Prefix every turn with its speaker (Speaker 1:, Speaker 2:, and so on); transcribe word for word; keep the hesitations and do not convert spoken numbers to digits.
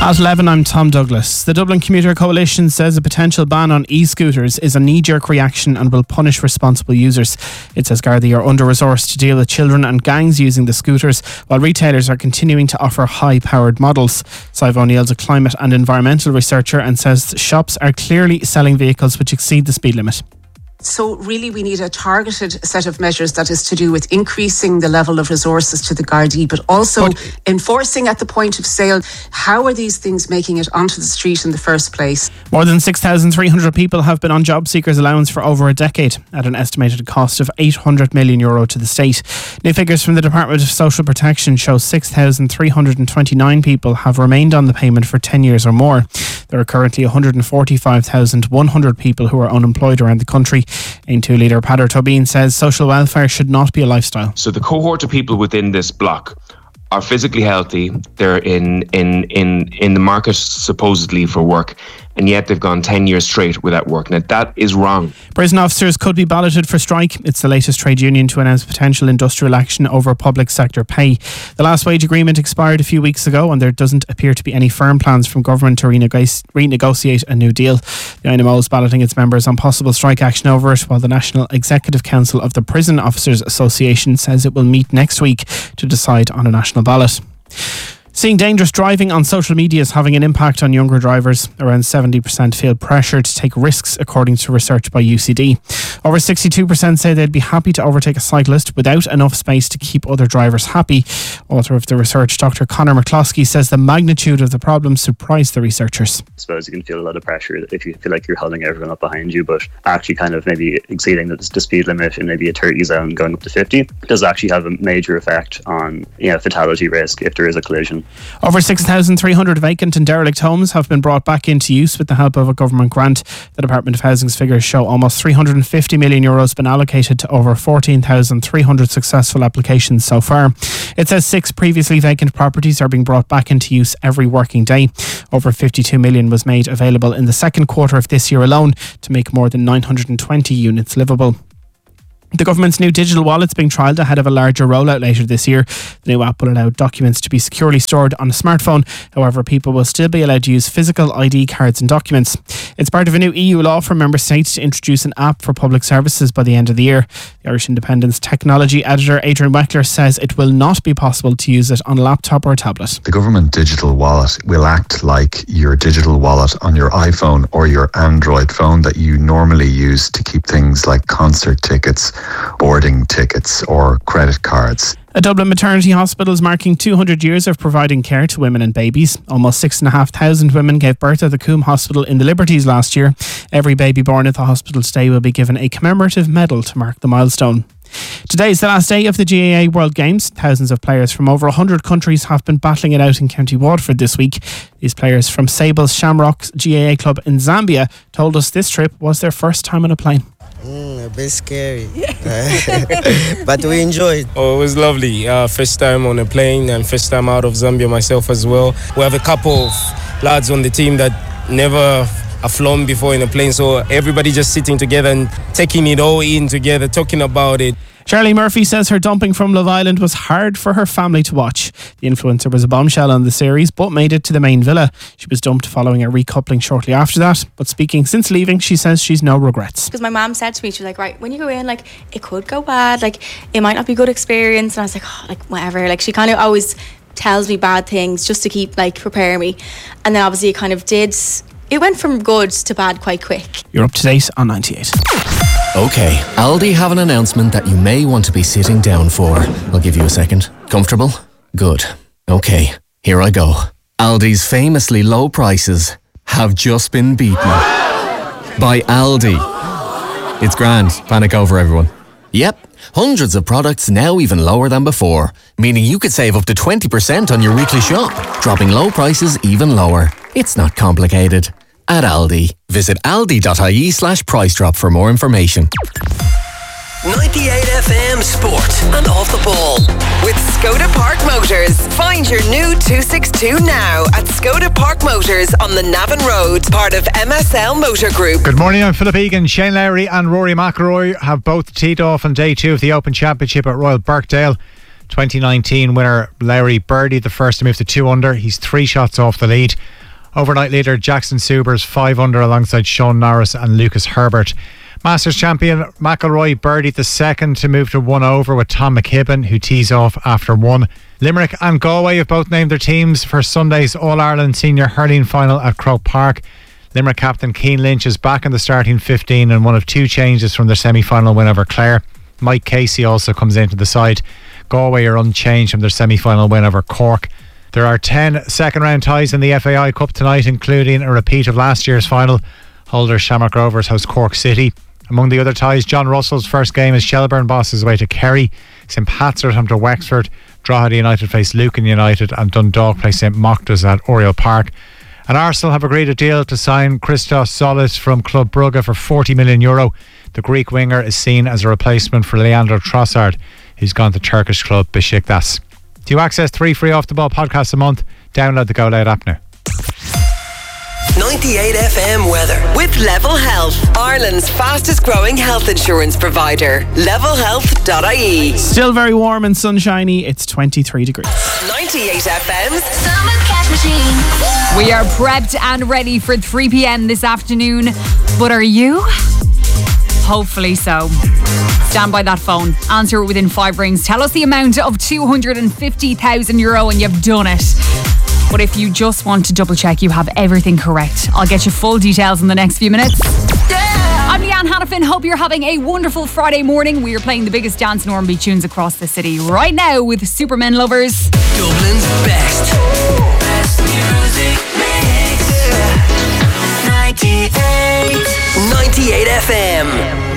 Speaker 1: At eleven, I'm Tom Douglas. The Dublin Commuter Coalition says a potential ban on e-scooters is a knee-jerk reaction and will punish responsible users. It says Gardaí are under-resourced to deal with children and gangs using the scooters, while retailers are continuing to offer high-powered models. Sive O'Neill's a climate and environmental researcher and says shops are clearly selling vehicles which exceed the speed limit.
Speaker 2: So really we need a targeted set of measures that is to do with increasing the level of resources to the Gardaí, but also but enforcing at the point of sale. How are these things making it onto the street in the first place?
Speaker 1: More than six thousand three hundred people have been on job seekers allowance for over a decade at an estimated cost of eight hundred million euro to the state. New figures from the Department of Social Protection show six thousand three hundred twenty-nine people have remained on the payment for ten years or more. There are currently one hundred forty-five thousand one hundred people who are unemployed around the country. A two leader Peadar Tobin says social welfare should not be a lifestyle.
Speaker 3: So the cohort of people within this block are physically healthy. They're in in in in the market supposedly for work, and yet they've gone ten years straight without work. Now that is wrong.
Speaker 1: Prison officers could be balloted for strike. It's the latest trade union to announce potential industrial action over public sector pay. The last wage agreement expired a few weeks ago, and there doesn't appear to be any firm plans from government to renegotiate, renegotiate a new deal. The I N M O is balloting its members on possible strike action over it, while the National Executive Council of the Prison Officers Association says it will meet next week to decide on a national ballot. Seeing dangerous driving on social media is having an impact on younger drivers. Around seventy percent feel pressure to take risks, according to research by U C D. Over sixty-two percent say they'd be happy to overtake a cyclist without enough space to keep other drivers happy. Author of the research, Doctor Conor McCloskey, says the magnitude of the problem surprised the researchers.
Speaker 4: I suppose you can feel a lot of pressure if you feel like you're holding everyone up behind you, but actually kind of maybe exceeding the, the speed limit in maybe a thirty zone going up to fifty does actually have a major effect on, you know, fatality risk if there is a collision.
Speaker 1: Over six thousand three hundred vacant and derelict homes have been brought back into use with the help of a government grant. The Department of Housing's figures show almost three hundred fifty million euros been allocated to over fourteen thousand three hundred successful applications so far. It says six previously vacant properties are being brought back into use every working day. Over fifty-two million was made available in the second quarter of this year alone to make more than nine hundred twenty units livable. The government's new digital wallet's being trialled ahead of a larger rollout later this year. The new app will allow documents to be securely stored on a smartphone. However, people will still be allowed to use physical I D cards and documents. It's part of a new E U law for member states to introduce an app for public services by the end of the year. The Irish Independent's technology editor Adrian Weckler says it will not be possible to use it on a laptop or a tablet.
Speaker 5: The government digital wallet will act like your digital wallet on your iPhone or your Android phone that you normally use to keep things like concert tickets, boarding tickets or credit cards.
Speaker 1: A Dublin maternity hospital is marking two hundred years of providing care to women and babies. Almost six thousand five hundred women gave birth at the Coombe Hospital in the Liberties last year. Every baby born at the hospital stay will be given a commemorative medal to mark the milestone. Today is the last day of the G A A World Games. Thousands of players from over one hundred countries have been battling it out in County Waterford this week. These players from Sable's Shamrocks G A A club in Zambia told us this trip was their first time on a plane.
Speaker 6: Mm, a bit scary, but we enjoyed.
Speaker 7: Oh, it was lovely. Uh, first time on a plane and first time out of Zambia myself as well. We have a couple of lads on the team that never have flown before in a plane, so everybody just sitting together and taking it all in together, talking about it.
Speaker 1: Charlie Murphy says her dumping from Love Island was hard for her family to watch. The influencer was a bombshell on the series but made it to the main villa. She was dumped following a recoupling shortly after that, but speaking since leaving, she says she's no regrets.
Speaker 8: Because my mum said to me, she was like, right, when you go in, like, it could go bad, like, it might not be a good experience. And I was like, oh, like, whatever. Like, she kind of always tells me bad things just to keep, like, prepare me. And then obviously it kind of did, it went from good to bad quite quick.
Speaker 1: You're up to date on ninety-eight.
Speaker 9: Okay, Aldi have an announcement that you may want to be sitting down for. I'll give you a second. Comfortable? Good. Okay, here I go. Aldi's famously low prices have just been beaten by Aldi. It's grand. Panic over, everyone. Yep, hundreds of products now even lower than before, meaning you could save up to twenty percent on your weekly shop, dropping low prices even lower. It's not complicated. At Aldi. Visit aldi.ie slash price drop for more information.
Speaker 10: ninety-eight F M Sport and Off the Ball with Skoda Park Motors. Find your new two sixty-two now at Skoda Park Motors on the Navan Road, part of M S L Motor Group.
Speaker 11: Good morning, I'm Philip Egan. Shane Lowry and Rory McIlroy have both teed off on day two of the Open Championship at Royal Birkdale. twenty nineteen winner Lowry birdied the first to move to two under. He's three shots off the lead. Overnight leader Jackson Subers five under alongside Sean Norris and Lucas Herbert. Masters champion McIlroy birdied the second to move to one over with Tom McKibben, who tees off after one. Limerick and Galway have both named their teams for Sunday's All-Ireland Senior Hurling Final at Croke Park. Limerick captain Keane Lynch is back in the starting fifteen and one of two changes from their semi-final win over Clare. Mike Casey also comes into the side. Galway are unchanged from their semi-final win over Cork. There are ten second-round ties in the F A I Cup tonight, including a repeat of last year's final. Holder Shamrock Rovers host Cork City. Among the other ties, John Russell's first game as Shelbourne bosses away to Kerry. St Pat's are at home to Wexford. Drogheda United face Lucan United, and Dundalk play St Moctus at Oriel Park. And Arsenal have agreed a deal to sign Christos Solis from Club Brugge for forty million euro. The Greek winger is seen as a replacement for Leandro Trossard, who's gone to Turkish club Besiktas. To access three free Off The Ball podcasts a month, download the Go Loud app now.
Speaker 10: ninety-eight F M weather with Level Health, Ireland's fastest growing health insurance provider. level health dot I E.
Speaker 1: Still very warm and sunshiny. It's twenty-three degrees.
Speaker 10: ninety-eight F M's
Speaker 12: Summer Cash Machine. We are prepped and ready for three p.m. this afternoon. But are you? Hopefully so. Stand by that phone. Answer it within five rings. Tell us the amount of two hundred fifty thousand euro and you've done it. But if you just want to double check you have everything correct, I'll get you full details in the next few minutes. Yeah! I'm Leanne Hannafin. Hope you're having a wonderful Friday morning. We are playing the biggest dance and R and B tunes across the city right now with Supermen Lovers.
Speaker 10: Dublin's best. Best music mix. ninety-eight. ninety-eight F M.